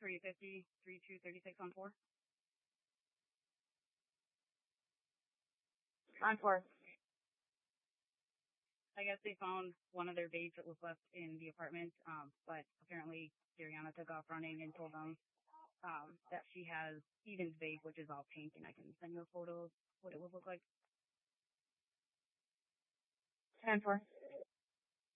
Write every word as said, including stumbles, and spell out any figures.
three fifty, three two thirty-six on four. On four. I guess they found one of their vapes that was left in the apartment, um, but apparently Dariana took off running and told them um, that she has Eden's vape, which is all pink, and I can send you a photo of what it would look like. ten four.